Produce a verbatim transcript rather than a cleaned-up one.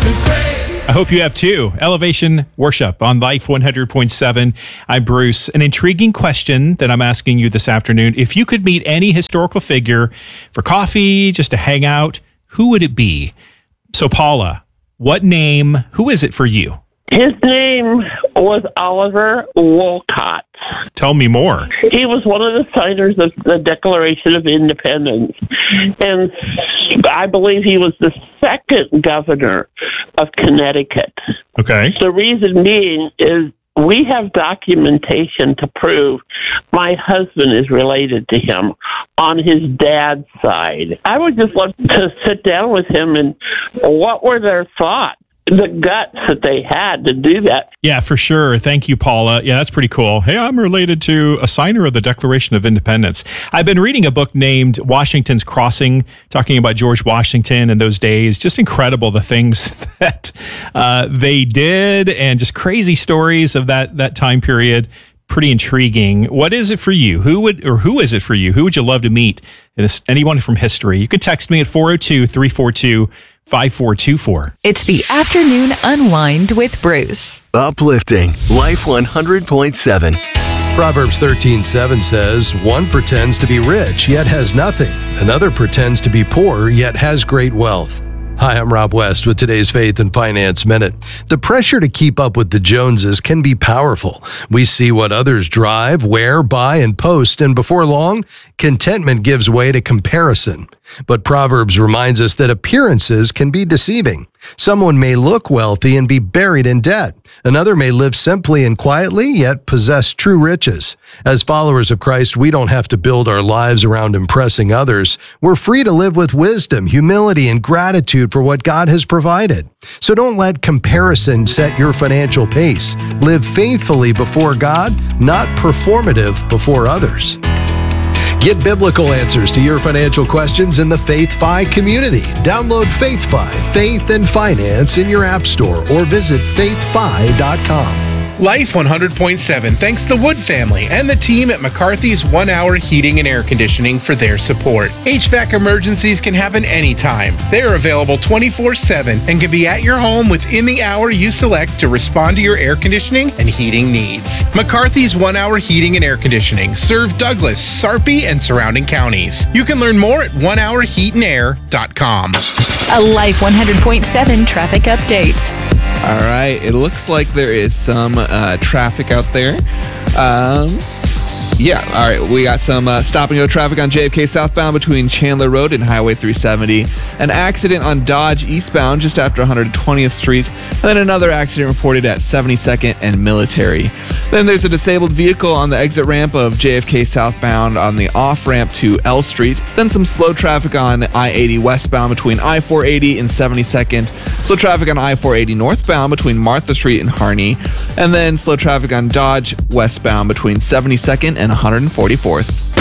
I hope you have too. Elevation Worship on Life one hundred point seven. I'm Bruce. An intriguing question that I'm asking you this afternoon. If you could meet any historical figure for coffee, just to hang out, who would it be? So, Paula, what name, who is it for you? His name was Oliver Wolcott. Tell me more. He was one of the signers of the Declaration of Independence. And I believe he was the second governor of Connecticut. Okay. The reason being is we have documentation to prove my husband is related to him on his dad's side. I would just love to sit down with him and what were their thoughts? The guts that they had to do that. Yeah, for sure. Thank you, Paula. Yeah, that's pretty cool. Hey, I'm related to a signer of the Declaration of Independence. I've been reading a book named Washington's Crossing, talking about George Washington and those days. Just incredible, the things that uh, they did and just crazy stories of that, that time period. Pretty intriguing. What is it for you? Who would, or who is it for you? Who would you love to meet? Anyone from history? You can text me at four oh two, three four two, five four two four. It's the Afternoon Unwind with Bruce. Uplifting Life one hundred point seven. Proverbs thirteen seven says, "One pretends to be rich, yet has nothing. Another pretends to be poor, yet has great wealth." Hi, I'm Rob West with today's Faith and Finance Minute. The pressure to keep up with the Joneses can be powerful. We see what others drive, wear, buy, and post, and before long, contentment gives way to comparison. But Proverbs reminds us that appearances can be deceiving. Someone may look wealthy and be buried in debt. Another may live simply and quietly, yet possess true riches. As followers of Christ, we don't have to build our lives around impressing others. We're free to live with wisdom, humility, and gratitude for what God has provided. So don't let comparison set your financial pace. Live faithfully before God, not performative before others. Get biblical answers to your financial questions in the FaithFi community. Download FaithFi, Faith and Finance in your app store or visit faith fi dot com. Life one hundred point seven thanks the Wood family and the team at McCarthy's One Hour Heating and Air Conditioning for their support. H V A C emergencies can happen anytime. They are available twenty-four seven and can be at your home within the hour you select to respond to your air conditioning and heating needs. McCarthy's One Hour Heating and Air Conditioning serve Douglas, Sarpy, and surrounding counties. You can learn more at one hour heat and air dot com. A Life one hundred point seven traffic update. All right, it looks like there is some uh, traffic out there. Um, yeah, all right, we got some uh, stop and go traffic on J F K southbound between Chandler Road and Highway three seventy. An accident on Dodge eastbound just after one hundred twentieth Street. And then another accident reported at seventy-second and Military. Then there's a disabled vehicle on the exit ramp of J F K southbound on the off-ramp to L Street. Then some slow traffic on I eighty westbound between I four eighty and seventy-second. Slow traffic on I four eighty northbound between Martha Street and Harney. And then slow traffic on Dodge westbound between seventy-second and one hundred forty-fourth.